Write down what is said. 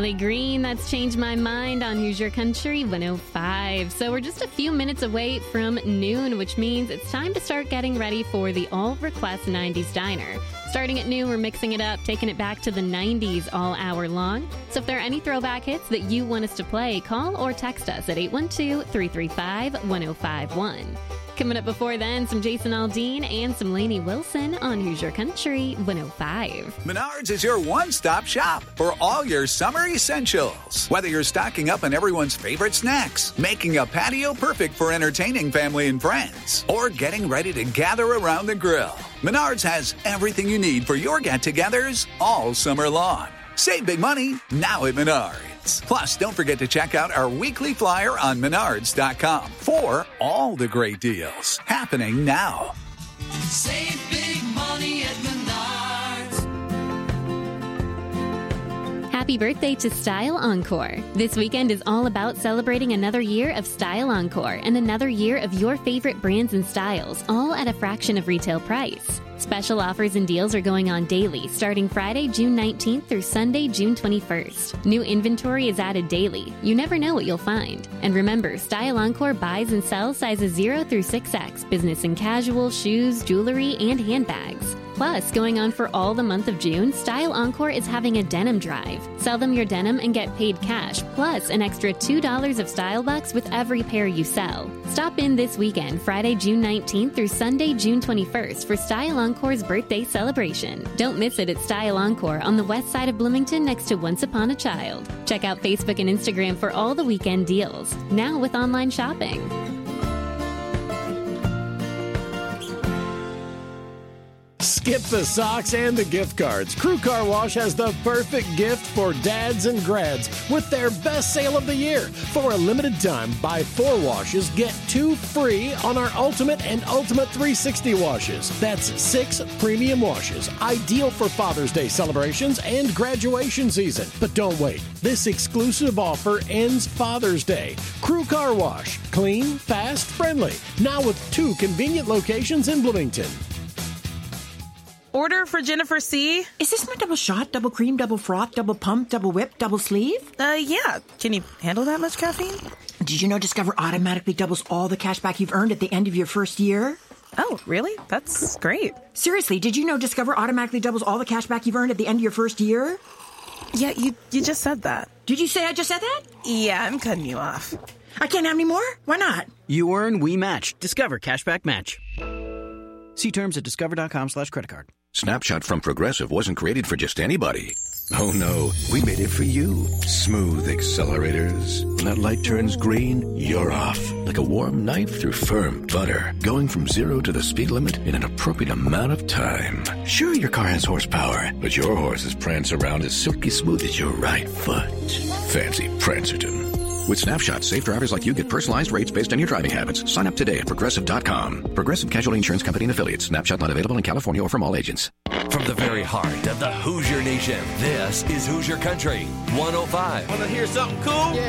Green, that's Changed My Mind on Hoosier Country 105. So we're just a few minutes away from noon, which means it's time to start getting ready for the All Request 90s Diner. Starting at noon, we're mixing it up, taking it back to the 90s all hour long. So if there are any throwback hits that you want us to play, call or text us at 812-335-1051. Coming up before then, some Jason Aldean and some Lainey Wilson on Hoosier Country 105. Menards is your one-stop shop for all your summer essentials. Whether you're stocking up on everyone's favorite snacks, making a patio perfect for entertaining family and friends, or getting ready to gather around the grill, Menards has everything you need for your get-togethers all summer long. Save big money now at Menards. Plus, don't forget to check out our weekly flyer on Menards.com for all the great deals happening now. Save big money at Menards. Happy birthday to Style Encore. This weekend is all about celebrating another year of Style Encore and another year of your favorite brands and styles, all at a fraction of retail price. Special offers and deals are going on daily, starting Friday, June 19th through Sunday, June 21st. New inventory is added daily. You never know what you'll find. And remember, Style Encore buys and sells sizes 0 through 6X, business and casual, shoes, jewelry, and handbags. Plus, going on for all the month of June, Style Encore is having a denim drive. Sell them your denim and get paid cash, plus an extra $2 of Style Bucks with every pair you sell. Stop in this weekend, Friday, June 19th through Sunday, June 21st for Style Encore's birthday celebration. Don't miss it at Style Encore on the west side of Bloomington next to Once Upon a Child. Check out Facebook and Instagram for all the weekend deals. Now with online shopping. Skip the socks and the gift cards. Crew Car Wash has the perfect gift for dads and grads with their best sale of the year. For a limited time, buy 4 washes, get 2 free on our Ultimate and Ultimate 360 washes. That's 6 premium washes, ideal for Father's Day celebrations and graduation season. But don't wait. This exclusive offer ends Father's Day. Crew Car Wash. Clean, fast, friendly. Now with 2 convenient locations in Bloomington. Order for Jennifer C. Is this my double shot, double cream, double froth, double pump, double whip, double sleeve? Yeah. Can you handle that much caffeine? Did you know Discover automatically doubles all the cash back you've earned at the end of your first year? Oh, really? That's great. Seriously, did you know Discover automatically doubles all the cash back you've earned at the end of your first year? Yeah, you just said that. Did you say I just said that? Yeah, I'm cutting you off. I can't have any more? Why not? You earn, we match. Discover Cashback Match. See terms at discover.com/creditcard. Snapshot from Progressive wasn't created for just anybody. Oh no, we made it for you. Smooth accelerators. When that light turns green, you're off. Like a warm knife through firm butter. Going from 0 to the speed limit in an appropriate amount of time. Sure, your car has horsepower, but your horses prance around as silky smooth as your right foot. Fancy Prancerton. With Snapshot, safe drivers like you get personalized rates based on your driving habits. Sign up today at Progressive.com. Progressive Casualty Insurance Company and Affiliates. Snapshot not available in California or from all agents. From the very heart of the Hoosier Nation, this is Hoosier Country 105. Want to hear something cool? Yeah.